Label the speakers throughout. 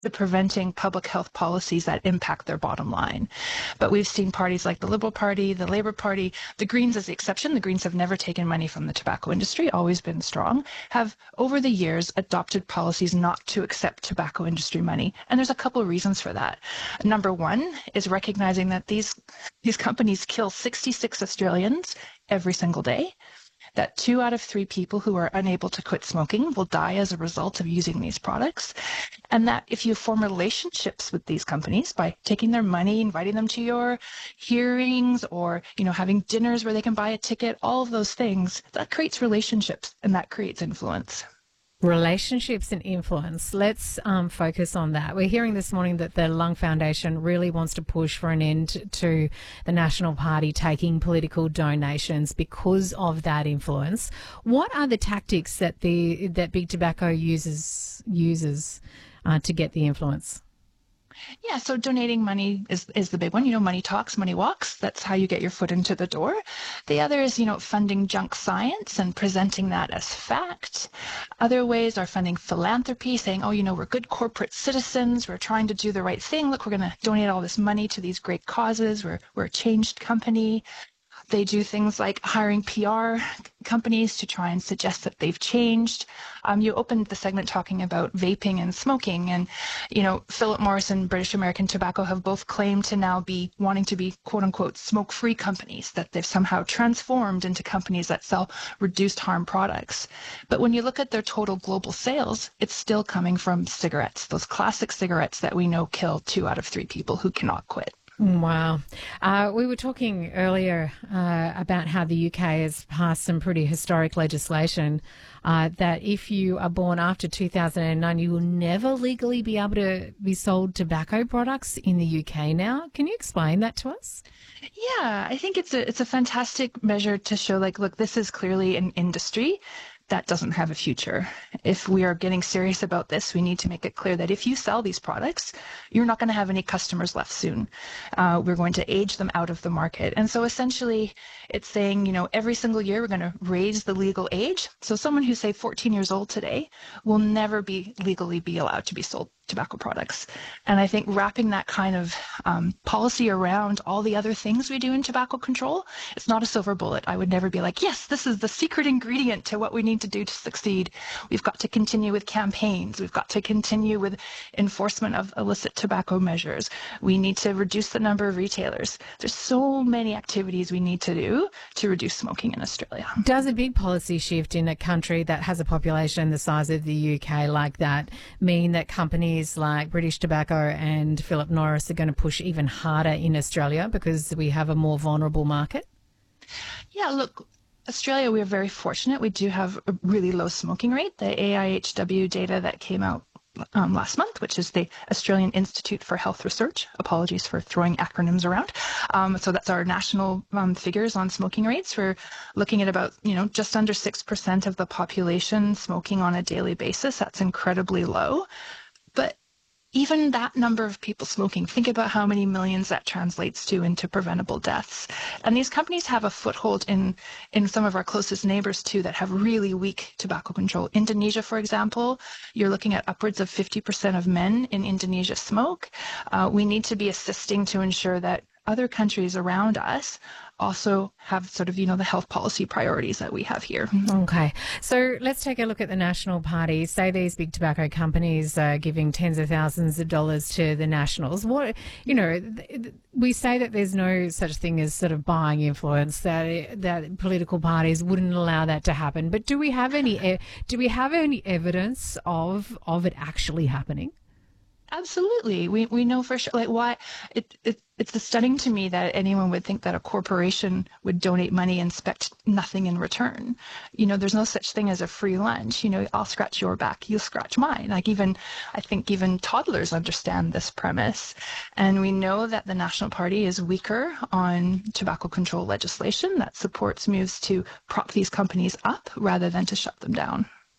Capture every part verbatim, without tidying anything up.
Speaker 1: to preventing public health policies that impact their bottom line. But we've seen parties like the Liberal Party, the Labour Party, the Greens as the exception. The Greens have never taken money from the tobacco industry, always been strong, have over the years adopted policies not to accept tobacco industry money. And there's a couple of reasons for that. Number one is recognizing that these, these companies kill sixty-six Australians every single day, that two out of three people who are unable to quit smoking will die as a result of using these products, and that if you form relationships with these companies by taking their money, inviting them to your hearings, or you know having dinners where they can buy a ticket, all of those things, that creates relationships and that creates influence.
Speaker 2: Relationships and influence. Let's um, focus on that. We're hearing this morning that the Lung Foundation really wants to push for an end to the National Party taking political donations because of that influence. What are the tactics that the that Big Tobacco uses uses uh, to get the influence?
Speaker 1: Yeah, so donating money is, is the big one. You know, money talks, money walks. That's how you get your foot into the door. The other is, you know, funding junk science and presenting that as fact. Other ways are funding philanthropy, saying, oh, you know, we're good corporate citizens. We're trying to do the right thing. Look, we're going to donate all this money to these great causes. We're, we're a changed company. They do things like hiring P R companies to try and suggest that they've changed. Um, you opened the segment talking about vaping and smoking, and you know Philip Morris and British American Tobacco have both claimed to now be wanting to be quote unquote smoke-free companies, that they've somehow transformed into companies that sell reduced harm products. But when you look at their total global sales, it's still coming from cigarettes, those classic cigarettes that we know kill two out of three people who cannot quit.
Speaker 2: Wow. Uh, we were talking earlier uh, about how the U K has passed some pretty historic legislation uh, that if you are born after two thousand nine, you will never legally be able to be sold tobacco products in the U K now. Can you explain that to us?
Speaker 1: Yeah, I think it's a it's a fantastic measure to show, like, look, this is clearly an industry that doesn't have a future. If we are getting serious about this, we need to make it clear that if you sell these products, you're not going to have any customers left soon. Uh, we're going to age them out of the market. And so essentially it's saying, you know, every single year we're going to raise the legal age. So someone who's, say, fourteen years old today will never be legally be allowed to be sold tobacco products. And I think wrapping that kind of um, policy around all the other things we do in tobacco control, it's not a silver bullet. I would never be like, yes, this is the secret ingredient to what we need to do to succeed. We've got to continue with campaigns. We've got to continue with enforcement of illicit tobacco measures. We need to reduce the number of retailers. There's so many activities we need to do to reduce smoking in Australia.
Speaker 2: Does a big policy shift in a country that has a population the size of the U K like that mean that companies like British Tobacco and Philip Morris are going to push even harder in Australia because we have a more vulnerable market?
Speaker 1: Yeah, look, Australia, we are very fortunate. We do have a really low smoking rate. The A I H W data that came out um, last month, which is the Australian Institute for Health Research. Apologies for throwing acronyms around. Um, so that's our national um, figures on smoking rates. We're looking at about, you know, just under six percent of the population smoking on a daily basis. That's incredibly low. But even that number of people smoking, think about how many millions that translates to into preventable deaths. And these companies have a foothold in, in some of our closest neighbors too that have really weak tobacco control. Indonesia, for example, you're looking at upwards of fifty percent of men in Indonesia smoke. Uh, we need to be assisting to ensure that other countries around us also have sort of, you know, the health policy priorities that we have here.
Speaker 2: Okay. So let's take a look at the National Party. Say these big tobacco companies are giving tens of thousands of dollars to the Nationals. What, you know, th- we say that there's no such thing as sort of buying influence, that that political parties wouldn't allow that to happen. But do we have any e- do we have any evidence of of it actually happening?
Speaker 1: Absolutely. We we know for sure, like, why it, it it's stunning to me that anyone would think that a corporation would donate money and expect nothing in return. You know, there's no such thing as a free lunch. You know, I'll scratch your back, you'll scratch mine. Like, even, I think even toddlers understand this premise. And we know that the National Party is weaker on tobacco control legislation that supports moves to prop these companies up rather than to shut them down.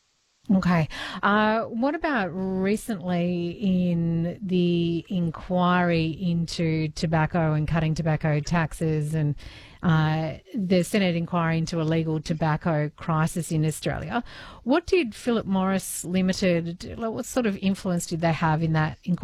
Speaker 2: Okay. Uh, what about recently in the inquiry into tobacco and cutting tobacco taxes and uh, the Senate inquiry into a legal tobacco crisis in Australia? What did Philip Morris Limited, like, what sort of influence did they have in that inquiry?